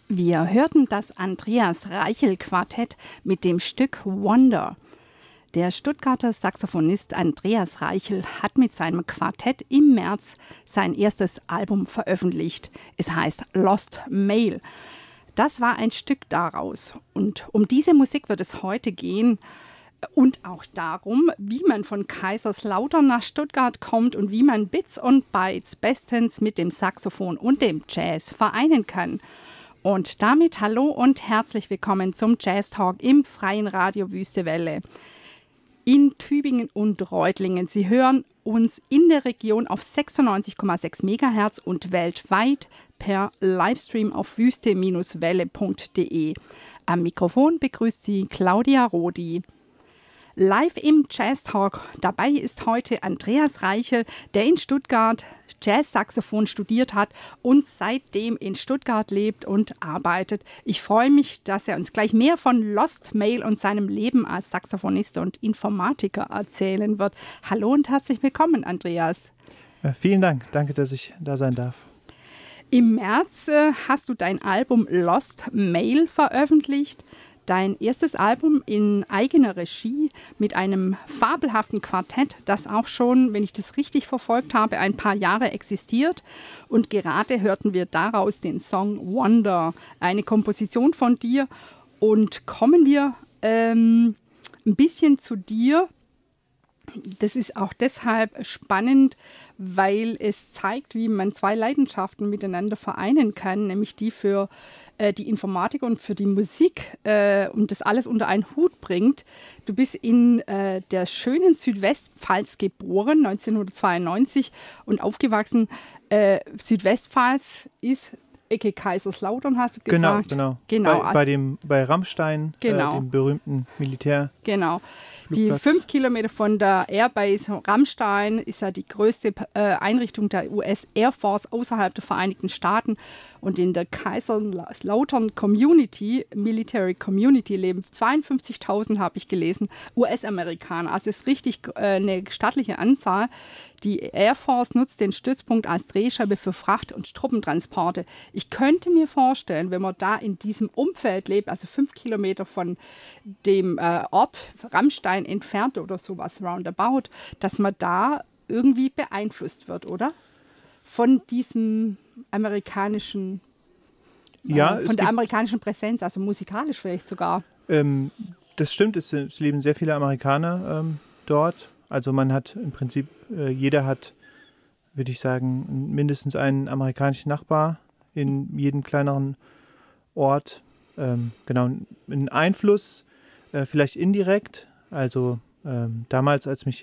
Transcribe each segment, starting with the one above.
Wir hörten das Andreas Reichel-Quartett mit dem Stück Wonder. Der Stuttgarter Saxophonist Andreas Reichel hat mit seinem Quartett im März sein erstes Album veröffentlicht. Es heißt Lost Mail. Das war ein Stück daraus. Und um diese Musik wird es heute gehen. Und auch darum, wie man von Kaiserslautern nach Stuttgart kommt und wie man Bits und Bytes bestens mit dem Saxophon und dem Jazz vereinen kann. Und damit hallo und herzlich willkommen zum Jazz Talk im freien Radio Wüstewelle in Tübingen und Reutlingen. Sie hören uns in der Region auf 96,6 MHz und weltweit per Livestream auf wüste-welle.de. Am Mikrofon begrüßt Sie Claudia Rodi. Live im Jazz Talk. Dabei ist heute Andreas Reichel, der in Stuttgart Jazz-Saxophon studiert hat und seitdem in Stuttgart lebt und arbeitet. Ich freue mich, dass er uns gleich mehr von Lost Mail und seinem Leben als Saxophonist und Informatiker erzählen wird. Hallo und herzlich willkommen, Andreas. Vielen Dank. Danke, dass ich da sein darf. Im März hast du dein Album Lost Mail veröffentlicht. Dein erstes Album in eigener Regie mit einem fabelhaften Quartett, das auch schon, wenn ich das richtig verfolgt habe, ein paar Jahre existiert. Und gerade hörten wir daraus den Song Wonder, eine Komposition von dir. Und kommen wir ein bisschen zu dir. Das ist auch deshalb spannend, weil es zeigt, wie man zwei Leidenschaften miteinander vereinen kann, nämlich die für die Informatik und für die Musik und das alles unter einen Hut bringt. Du bist in der schönen Südwestpfalz geboren, 1992 und aufgewachsen. Südwestpfalz ist Ecke Kaiserslautern, hast du gesagt? Genau. Bei Rammstein, dem berühmten Militär. Genau. Die 5 Kilometer von der Airbase Rammstein ist ja die größte Einrichtung der US Air Force außerhalb der Vereinigten Staaten. Und in der Kaiserslautern Community, Military Community, leben 52.000, habe ich gelesen, US-Amerikaner. Also ist richtig eine stattliche Anzahl. Die Air Force nutzt den Stützpunkt als Drehscheibe für Fracht- und Truppentransporte. Ich könnte mir vorstellen, wenn man da in diesem Umfeld lebt, also 5 Kilometer von dem Ort Rammstein entfernt oder sowas roundabout, dass man da irgendwie beeinflusst wird, oder? Von diesem amerikanischen, von der amerikanischen Präsenz, also musikalisch vielleicht sogar. Das stimmt, es leben sehr viele Amerikaner dort. Also man hat im Prinzip, jeder hat, würde ich sagen, mindestens einen amerikanischen Nachbar in jedem kleineren Ort. Genau, einen Einfluss, vielleicht indirekt. Also damals, als mich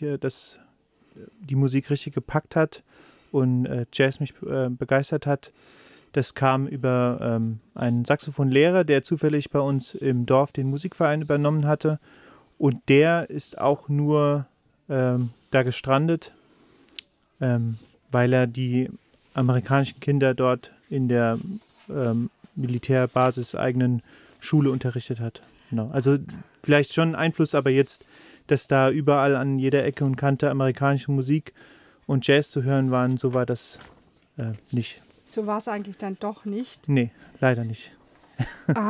die Musik richtig gepackt hat und Jazz mich begeistert hat, das kam über einen Saxophonlehrer, der zufällig bei uns im Dorf den Musikverein übernommen hatte. Und der ist auch nur da gestrandet, weil er die amerikanischen Kinder dort in der Militärbasis eigenen Schule unterrichtet hat. Genau. Also vielleicht schon Einfluss, aber jetzt, dass da überall an jeder Ecke und Kante amerikanische Musik und Jazz zu hören waren, so war das nicht. So war es eigentlich dann doch nicht? Nee, leider nicht.